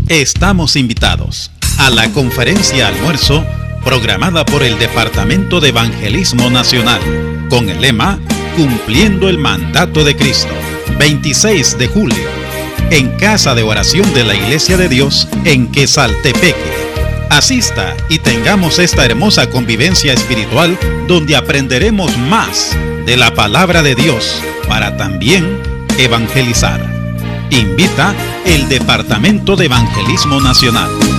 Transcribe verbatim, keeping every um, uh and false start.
Estamos invitados a la conferencia almuerzo programada por el Departamento de Evangelismo Nacional con el lema Cumpliendo el Mandato de Cristo, veintiséis de julio, en Casa de Oración de la Iglesia de Dios en Quesaltepeque. Asista y tengamos esta hermosa convivencia espiritual donde aprenderemos más de la palabra de Dios para también evangelizar. Invita el Departamento de Evangelismo Nacional.